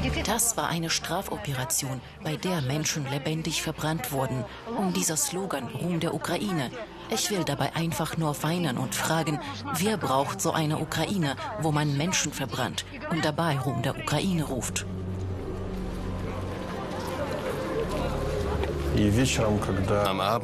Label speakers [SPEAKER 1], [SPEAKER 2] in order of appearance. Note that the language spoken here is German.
[SPEAKER 1] Das war eine Strafoperation, bei der Menschen lebendig verbrannt wurden. Und dieser Slogan Ruhm der Ukraine. Ich will dabei einfach nur weinen und fragen, wer braucht so eine Ukraine, wo man Menschen verbrannt und dabei Ruhm der Ukraine ruft?
[SPEAKER 2] Am Abend